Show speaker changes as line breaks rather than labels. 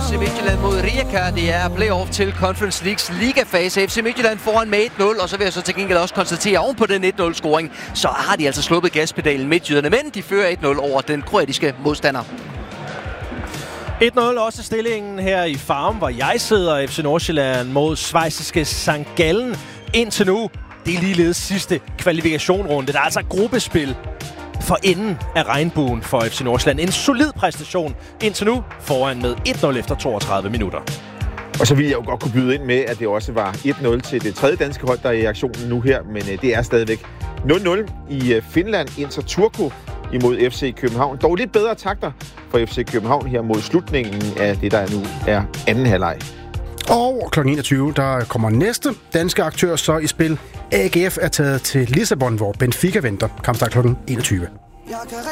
FC Midtjylland mod Rijeka. Det er playoff til Conference Leagues ligafase. FC Midtjylland foran med 1-0, og så vil jeg så til gengæld også konstatere, oven på den 1-0-scoring, så har de altså sluppet gaspedalen midtjyderne, men de fører 1-0 over den kroatiske modstander.
1-0 også stillingen her i Farum, hvor jeg sidder. FC Nordsjælland mod schweiziske St. Gallen. Indtil nu, det er ligeledes sidste kvalifikationrunde. Der er altså gruppespil for enden af regnbuen for FC Nordsjælland. En solid præstation indtil nu, foran med 1-0 efter 32 minutter.
Og så ville jeg jo godt kunne byde ind med, at det også var 1-0 til det tredje danske hold, der er i aktionen nu her, men det er stadigvæk 0-0 i Finland. Inter Turku imod FC København. Dog lidt bedre takter for FC København her mod slutningen af det, der nu er anden halvleg.
Og kl. 21, der kommer næste danske aktør så i spil. AGF er taget til Lissabon, hvor Benfica venter. Kampstart kl. 21.